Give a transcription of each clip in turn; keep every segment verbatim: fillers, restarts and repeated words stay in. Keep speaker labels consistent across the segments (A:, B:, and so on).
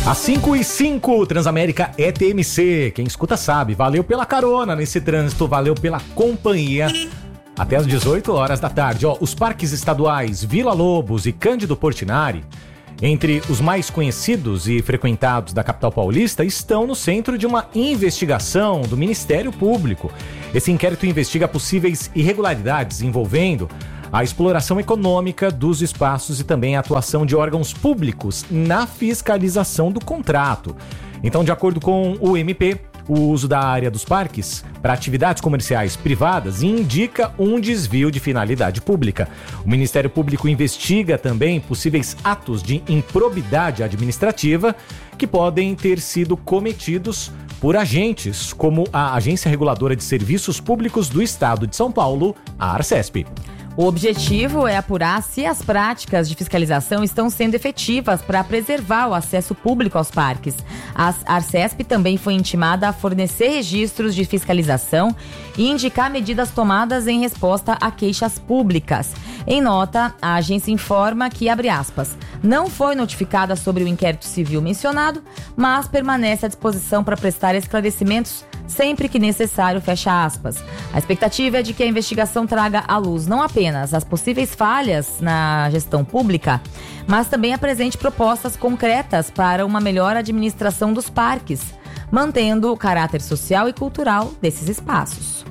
A: Às cinco e cinco, Transamérica E T M C. Quem escuta sabe. Valeu pela carona nesse trânsito, valeu pela companhia. Até às dezoito horas da tarde. Ó, os parques estaduais Vila Lobos e Cândido Portinari, entre os mais conhecidos e frequentados da capital paulista, estão no centro de uma investigação do Ministério Público. Esse inquérito investiga possíveis irregularidades envolvendo a exploração econômica dos espaços e também a atuação de órgãos públicos na fiscalização do contrato. Então, de acordo com o M P, o uso da área dos parques para atividades comerciais privadas indica um desvio de finalidade pública. O Ministério Público investiga também possíveis atos de improbidade administrativa que podem ter sido cometidos por agentes como a Agência Reguladora de Serviços Públicos do Estado de São Paulo, a Arcesp.
B: O objetivo é apurar se as práticas de fiscalização estão sendo efetivas para preservar o acesso público aos parques. A Arcesp também foi intimada a fornecer registros de fiscalização e indicar medidas tomadas em resposta a queixas públicas. Em nota, a agência informa que, abre aspas, não foi notificada sobre o inquérito civil mencionado, mas permanece à disposição para prestar esclarecimentos sempre que necessário, fecha aspas. A expectativa é de que a investigação traga à luz não apenas as possíveis falhas na gestão pública, mas também apresente propostas concretas para uma melhor administração dos parques, mantendo o caráter social e cultural desses espaços.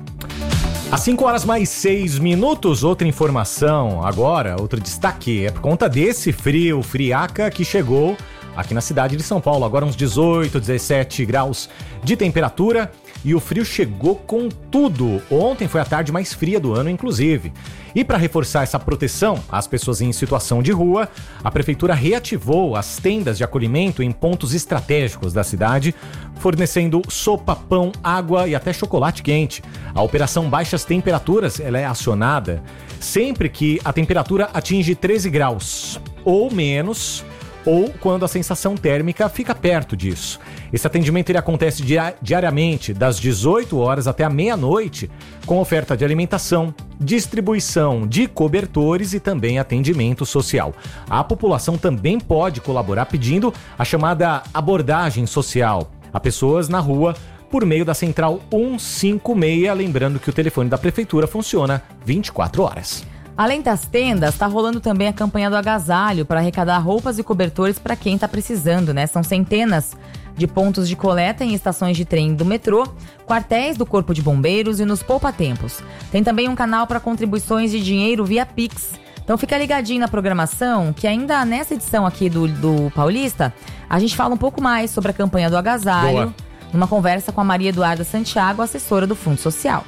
A: Às cinco horas mais seis minutos, outra informação agora, outro destaque, é por conta desse frio, friaca que chegou aqui na cidade de São Paulo. Agora uns dezoito, dezessete graus de temperatura e o frio chegou com tudo. Ontem foi a tarde mais fria do ano, inclusive. E para reforçar essa proteção às pessoas em situação de rua, a prefeitura reativou as tendas de acolhimento em pontos estratégicos da cidade, fornecendo sopa, pão, água e até chocolate quente. A operação Baixas Temperaturas ela é acionada sempre que a temperatura atinge treze graus ou menos, ou quando a sensação térmica fica perto disso. Esse atendimento ele acontece diariamente, das dezoito horas até a meia-noite, com oferta de alimentação, distribuição de cobertores e também atendimento social. A população também pode colaborar pedindo a chamada abordagem social a pessoas na rua por meio da Central cento e cinquenta e seis, lembrando que o telefone da Prefeitura funciona vinte e quatro horas.
B: Além das tendas, está rolando também a campanha do agasalho para arrecadar roupas e cobertores para quem está precisando, né? São centenas de pontos de coleta em estações de trem do metrô, quartéis do Corpo de Bombeiros e nos poupa-tempos. Tem também um canal para contribuições de dinheiro via Pix. Então fica ligadinho na programação, que ainda nessa edição aqui do, do Paulista, a gente fala um pouco mais sobre a campanha do agasalho, Boa. numa conversa com a Maria Eduarda Santiago, assessora do Fundo Social.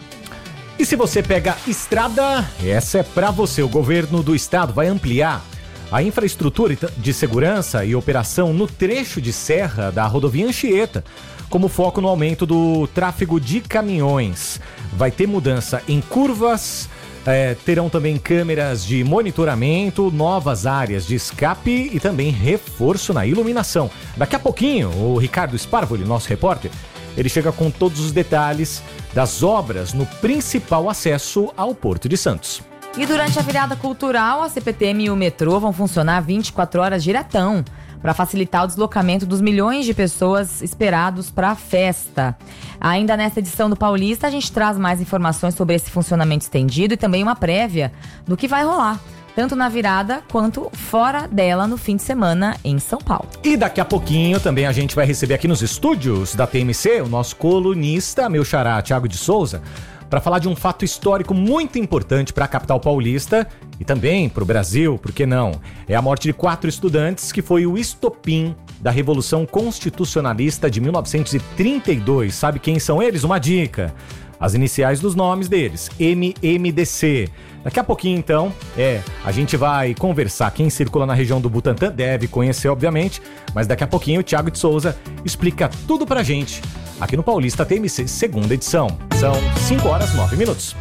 A: E se você pega estrada, essa é para você. O governo do estado vai ampliar a infraestrutura de segurança e operação no trecho de serra da rodovia Anchieta, como foco no aumento do tráfego de caminhões. Vai ter mudança em curvas, é, terão também câmeras de monitoramento, novas áreas de escape e também reforço na iluminação. Daqui a pouquinho, o Ricardo Sparvoli, nosso repórter, ele chega com todos os detalhes das obras no principal acesso ao Porto de Santos.
B: E durante a virada cultural, a C P T M e o metrô vão funcionar vinte e quatro horas diretão para facilitar o deslocamento dos milhões de pessoas esperados para a festa. Ainda nesta edição do Paulista, a gente traz mais informações sobre esse funcionamento estendido e também uma prévia do que vai rolar, tanto na virada quanto fora dela no fim de semana em São Paulo.
A: E daqui a pouquinho também a gente vai receber aqui nos estúdios da T M C o nosso colunista, meu xará, Thiago de Souza, para falar de um fato histórico muito importante para a capital paulista e também para o Brasil, por que não? É a morte de quatro estudantes que foi o estopim da Revolução Constitucionalista de mil novecentos e trinta e dois. Sabe quem são eles? Uma dica. As iniciais dos nomes deles, M M D C. Daqui a pouquinho, então, é, a gente vai conversar. Quem circula na região do Butantã deve conhecer, obviamente, mas daqui a pouquinho o Thiago de Souza explica tudo pra gente aqui no Paulista T M C, segunda edição. São cinco horas e nove minutos.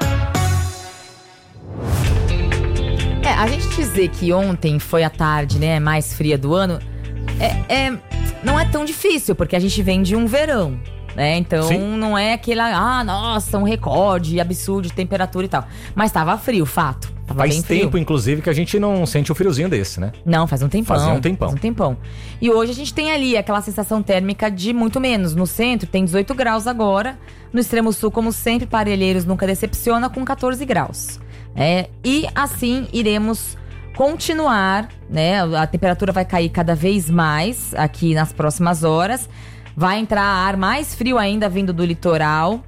B: É, a gente dizer que ontem foi a tarde, né, mais fria do ano, é, é, não é tão difícil, porque a gente vem de um verão. É, então Sim. não é aquela, ah, nossa, um recorde absurdo de temperatura e tal. Mas tava frio, fato. Tava
A: Faz
B: bem frio.
A: tempo, inclusive, que a gente não sente o friozinho desse, né?
B: Não, faz um tempão.
A: Fazia um tempão.
B: Faz um tempão. E hoje a gente tem ali aquela sensação térmica de muito menos. No centro tem dezoito graus agora. No extremo sul, como sempre, Parelheiros nunca decepciona, com catorze graus. É, e assim iremos continuar, né? A temperatura vai cair cada vez mais aqui nas próximas horas. Vai entrar ar mais frio ainda vindo do litoral.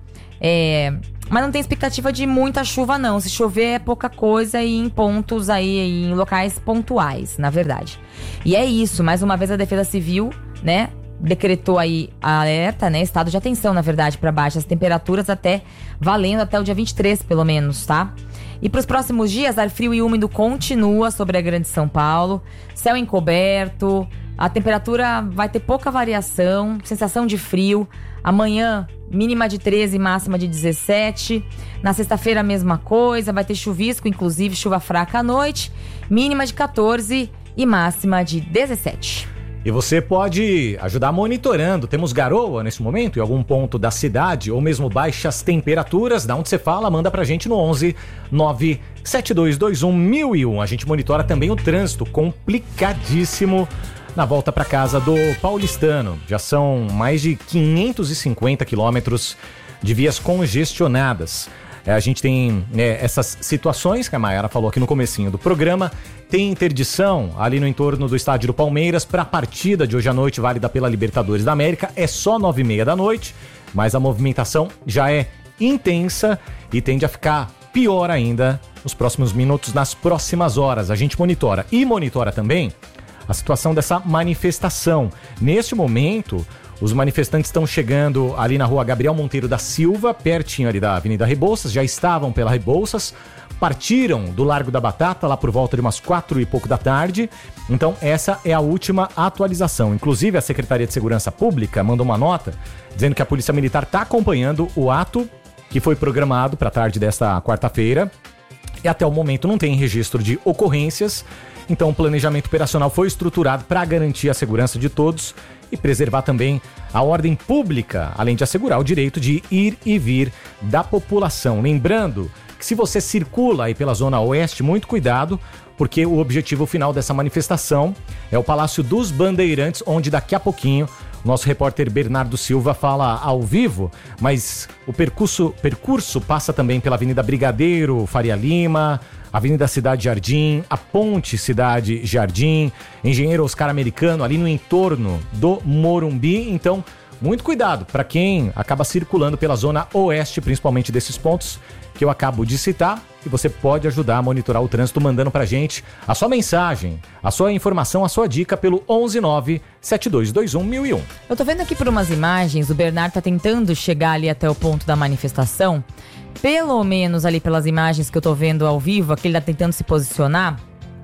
B: É, mas não tem expectativa de muita chuva, não. Se chover é pouca coisa e em pontos aí, em locais pontuais, na verdade. E é isso, mais uma vez a Defesa Civil, né, decretou aí alerta, né, estado de atenção, na verdade, para baixas temperaturas, até valendo até o dia vinte e três, pelo menos, tá? E para os próximos dias, ar frio e úmido continua sobre a Grande São Paulo, céu encoberto, a temperatura vai ter pouca variação, sensação de frio. Amanhã, mínima de treze, máxima de dezessete. Na sexta-feira, a mesma coisa, vai ter chuvisco, inclusive chuva fraca à noite, mínima de catorze e máxima de dezessete.
A: E você pode ajudar monitorando. Temos garoa nesse momento em algum ponto da cidade, ou mesmo baixas temperaturas. Da onde você fala, manda pra gente no onze nove sete dois dois um mil e um. A gente monitora também o trânsito, complicadíssimo na volta para casa do paulistano. Já são mais de quinhentos e cinquenta quilômetros de vias congestionadas. É, a gente tem né, essas situações que a Mayara falou aqui no comecinho do programa. Tem interdição ali no entorno do estádio do Palmeiras para a partida de hoje à noite, válida pela Libertadores da América. É só nove e meia da noite, mas a movimentação já é intensa e tende a ficar pior ainda nos próximos minutos, nas próximas horas. A gente monitora e monitora também a situação dessa manifestação. Neste momento, os manifestantes estão chegando ali na rua Gabriel Monteiro da Silva, pertinho ali da Avenida Rebouças, já estavam pela Rebouças, partiram do Largo da Batata lá por volta de umas quatro e pouco da tarde. Então essa é a última atualização. Inclusive a Secretaria de Segurança Pública mandou uma nota dizendo que a Polícia Militar está acompanhando o ato que foi programado para a tarde desta quarta-feira e até o momento não tem registro de ocorrências. Então o planejamento operacional foi estruturado para garantir a segurança de todos e preservar também a ordem pública, além de assegurar o direito de ir e vir da população. Lembrando que se você circula aí pela Zona Oeste, muito cuidado, porque o objetivo final dessa manifestação é o Palácio dos Bandeirantes, onde daqui a pouquinho o nosso repórter Bernardo Silva fala ao vivo, mas o percurso, percurso passa também pela Avenida Brigadeiro, Faria Lima, Avenida Cidade Jardim, a Ponte Cidade Jardim, Engenheiro Oscar Americano, ali no entorno do Morumbi. Então, muito cuidado para quem acaba circulando pela Zona Oeste, principalmente desses pontos que eu acabo de citar. E você pode ajudar a monitorar o trânsito mandando pra gente a sua mensagem, a sua informação, a sua dica pelo onze nove sete dois dois um mil e um.
B: Eu tô vendo aqui por umas imagens, o Bernardo tá tentando chegar ali até o ponto da manifestação. Pelo menos ali pelas imagens que eu tô vendo ao vivo, aqui ele tá tentando se posicionar,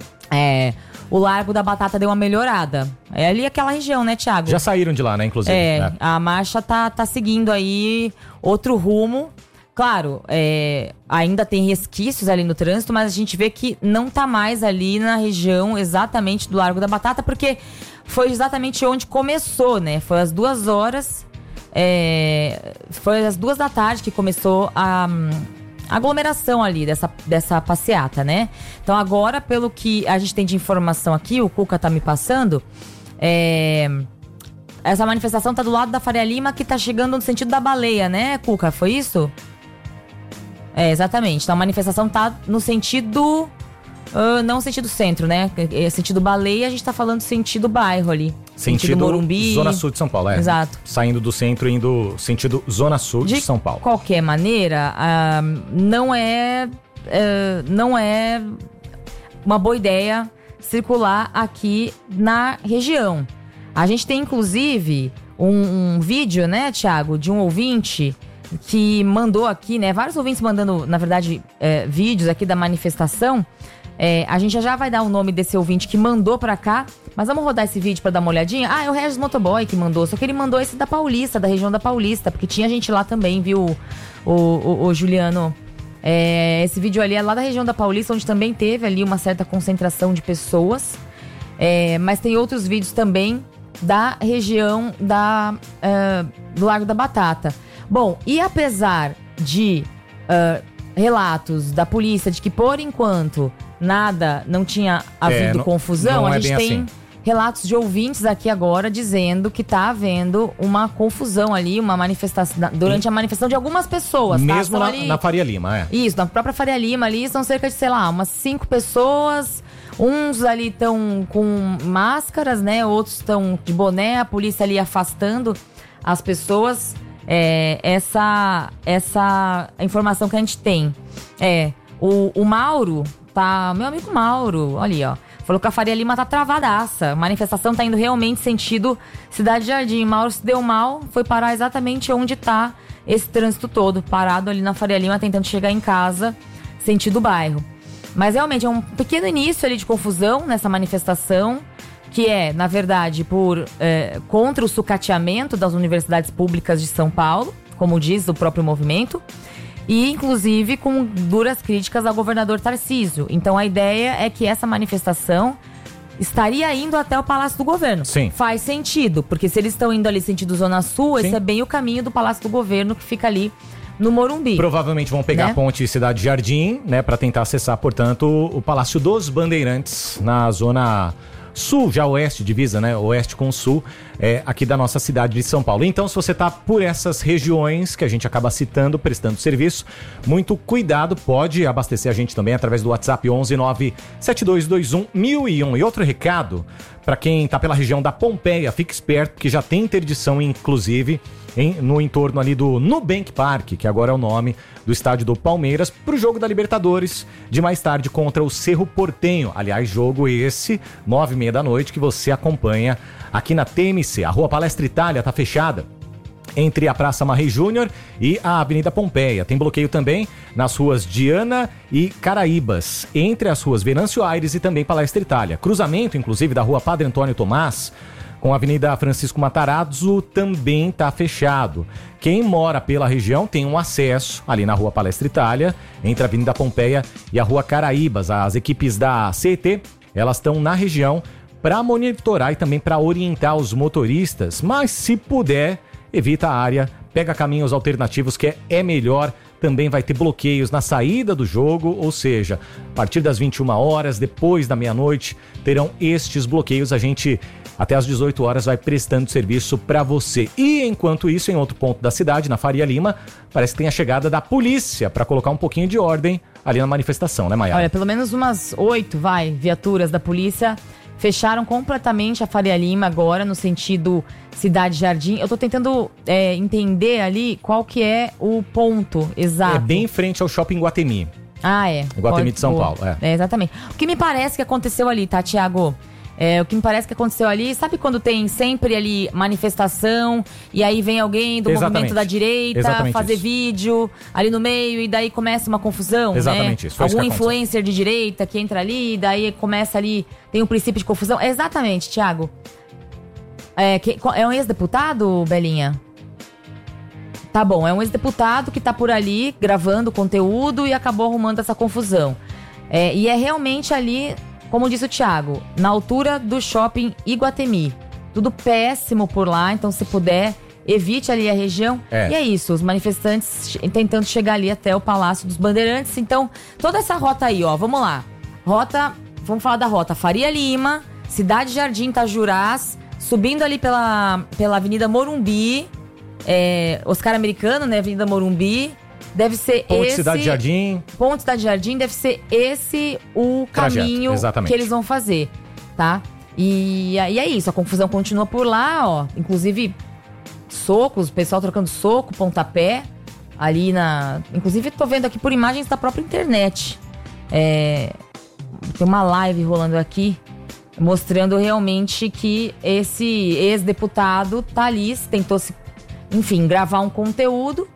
B: é, o Largo da Batata deu uma melhorada. É ali aquela região, né, Thiago?
A: Já saíram de lá, né, inclusive?
B: É,
A: né?
B: A marcha tá, tá seguindo aí outro rumo. Claro, é, ainda tem resquícios ali no trânsito, mas a gente vê que não tá mais ali na região exatamente do Largo da Batata, porque foi exatamente onde começou, né? Foi às duas horas, é, foi às duas da tarde que começou a, a aglomeração ali dessa, dessa passeata, né? Então agora, pelo que a gente tem de informação aqui, o Cuca tá me passando, é, essa manifestação tá do lado da Faria Lima, que tá chegando no sentido da Baleia, né, Cuca? Foi isso? É, exatamente. Então a manifestação tá no sentido... Uh, não sentido centro, né? É sentido Baleia, a gente tá falando sentido bairro ali.
A: Sentido, sentido Morumbi. Zona Sul de São Paulo, é.
B: Exato.
A: Saindo do centro e indo sentido Zona Sul de, de São Paulo.
B: De qualquer maneira, uh, não é... Uh, não é uma boa ideia circular aqui na região. A gente tem, inclusive, um, um vídeo, né, Thiago, de um ouvinte que mandou aqui, né? Vários ouvintes mandando, na verdade, é, vídeos aqui da manifestação. É, a gente já, já vai dar o nome desse ouvinte que mandou pra cá, mas vamos rodar esse vídeo pra dar uma olhadinha. Ah, é o Regis Motoboy que mandou, só que ele mandou esse da Paulista, da região da Paulista, porque tinha gente lá também, viu, o, o, o Juliano? É, esse vídeo ali é lá da região da Paulista, onde também teve ali uma certa concentração de pessoas. É, mas tem outros vídeos também da região da, uh, do Largo da Batata. Bom, e apesar de uh, relatos da polícia de que, por enquanto, nada, não tinha havido
A: é, não,
B: confusão,
A: não
B: a
A: é
B: gente tem...
A: assim.
B: Relatos de ouvintes aqui agora dizendo que tá havendo uma confusão ali, uma manifestação, durante a manifestação de algumas pessoas.
A: Mesmo
B: tá?
A: na,
B: ali,
A: na Faria Lima, é.
B: Isso, na própria Faria Lima ali, são cerca de, sei lá, umas cinco pessoas. Uns ali estão com máscaras, né? Outros estão de boné, a polícia ali afastando as pessoas. É, essa, essa informação que a gente tem. É, o, o Mauro, tá? Meu amigo Mauro, olha ali, ó. Falou que a Faria Lima tá travadaça. A manifestação tá indo realmente sentido Cidade Jardim. Mauro se deu mal, foi parar exatamente onde tá esse trânsito todo. Parado ali na Faria Lima, tentando chegar em casa, sentido bairro. Mas realmente é um pequeno início ali de confusão nessa manifestação, que é, na verdade, por é, contra o sucateamento das universidades públicas de São Paulo, como diz o próprio movimento. E, inclusive, com duras críticas ao governador Tarcísio. Então, a ideia é que essa manifestação estaria indo até o Palácio do Governo.
A: Sim.
B: Faz sentido, porque se eles estão indo ali sentido Zona Sul, Sim. esse é bem o caminho do Palácio do Governo, que fica ali no Morumbi.
A: Provavelmente vão pegar, né, a ponte Cidade Jardim, né, para tentar acessar, portanto, o Palácio dos Bandeirantes, na zona sul, já oeste, divisa, né? Oeste com sul, é, aqui da nossa cidade de São Paulo. Então, se você tá por essas regiões que a gente acaba citando, prestando serviço, muito cuidado, pode abastecer a gente também através do WhatsApp onze nove sete dois dois um mil e um. E outro recado, para quem tá pela região da Pompeia, fique esperto que já tem interdição, inclusive, em, no entorno ali do Nubank Park, que agora é o nome do estádio do Palmeiras, pro jogo da Libertadores, de mais tarde contra o Cerro Porteño. Aliás, jogo esse, nove e meia da noite, que você acompanha aqui na T M C. A Rua Palestra Itália tá fechada entre a Praça Marrei Júnior e a Avenida Pompeia. Tem bloqueio também nas ruas Diana e Caraíbas, entre as ruas Venâncio Aires e também Palestra Itália. Cruzamento, inclusive, da Rua Padre Antônio Tomás com a Avenida Francisco Matarazzo também está fechado. Quem mora pela região tem um acesso ali na Rua Palestra Itália, entre a Avenida Pompeia e a Rua Caraíbas. As equipes da C E T, elas estão na região para monitorar e também para orientar os motoristas, mas se puder, evita a área, pega caminhos alternativos que é, é melhor. Também vai ter bloqueios na saída do jogo, ou seja, a partir das vinte e uma horas, depois da meia-noite, terão estes bloqueios. A gente, até às dezoito horas, vai prestando serviço para você. E, enquanto isso, em outro ponto da cidade, na Faria Lima, parece que tem a chegada da polícia para colocar um pouquinho de ordem ali na manifestação, né, Maiara?
B: Olha, pelo menos umas oito, vai, viaturas da polícia fecharam completamente a Faria Lima agora, no sentido Cidade Jardim. Eu tô tentando é, entender ali qual que é o ponto exato.
A: É bem em frente ao Shopping Guatemi.
B: Ah, é.
A: Guatemi Pode, de São pô. Paulo, é.
B: é. Exatamente. O que me parece que aconteceu ali, tá, Thiago? É, o que me parece que aconteceu ali, sabe quando tem sempre ali manifestação e aí vem alguém do
A: Exatamente.
B: movimento da direita
A: Exatamente
B: fazer
A: isso.
B: vídeo ali no meio e daí começa uma confusão,
A: Exatamente
B: né?
A: isso. Foi
B: Algum
A: isso que
B: influencer de direita que entra ali e daí começa ali, tem um princípio de confusão. Exatamente, Thiago. É, que, é um ex-deputado, Belinha? Tá bom, é um ex-deputado que tá por ali gravando conteúdo e acabou arrumando essa confusão. É, e é realmente ali, como disse o Thiago, na altura do Shopping Iguatemi. Tudo péssimo por lá, então se puder, evite ali a região.
A: É.
B: E é isso, os manifestantes tentando chegar ali até o Palácio dos Bandeirantes. Então, toda essa rota aí, ó, vamos lá. Rota, vamos falar da rota Faria Lima, Cidade Jardim, Itajurás, subindo ali pela, pela Avenida Morumbi, é, Oscar Americano, né, Avenida Morumbi. Deve ser
A: Ponte
B: esse...
A: Cidade Jardim.
B: Ponte Cidade Jardim, deve ser esse o caminho
A: Trajeto,
B: que eles vão fazer, tá? E, e é isso, a confusão continua por lá, ó. Inclusive, socos, o pessoal trocando soco, pontapé, ali na... Inclusive, tô vendo aqui por imagens da própria internet. É, tem uma live rolando aqui, mostrando realmente que esse ex-deputado tá ali, tentou se... Enfim, gravar um conteúdo.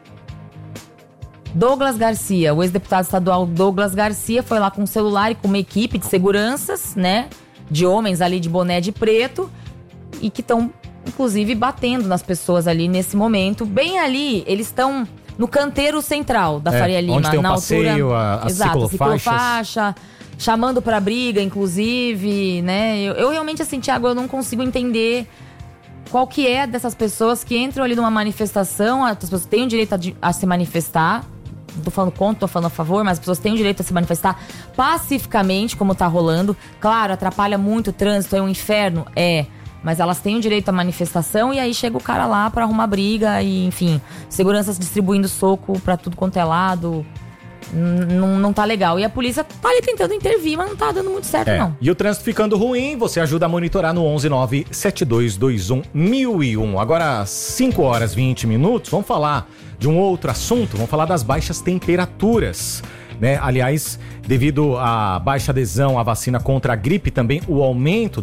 B: Douglas Garcia, o ex-deputado estadual Douglas Garcia foi lá com um celular e com uma equipe de seguranças, né? De homens ali de boné de preto e que estão, inclusive, batendo nas pessoas ali nesse momento. Bem ali, eles estão no canteiro central da
A: é,
B: Faria Lima.
A: Onde tem o
B: na
A: passeio,
B: altura,
A: a, a
B: exato,
A: ciclofaixas.
B: ciclofaixa, chamando pra briga, inclusive, né? Eu, eu realmente, assim, Thiago, eu não consigo entender qual que é dessas pessoas que entram ali numa manifestação. As pessoas têm o direito a, a se manifestar, não tô falando contra, tô falando a favor, mas as pessoas têm o direito a se manifestar pacificamente, como tá rolando. Claro, atrapalha muito o trânsito, é um inferno, é... Mas elas têm o direito à manifestação e aí chega o cara lá pra arrumar briga e, enfim, seguranças distribuindo soco pra tudo quanto é lado. Não, não tá legal. E a polícia tá ali tentando intervir, mas não tá dando muito certo,
A: é.
B: não.
A: E o trânsito ficando ruim, você ajuda a monitorar no onze nove sete dois dois um mil e um. Agora, cinco horas e vinte minutos, vamos falar de um outro assunto, vamos falar das baixas temperaturas. Né? Aliás, devido à baixa adesão à vacina contra a gripe, também o aumento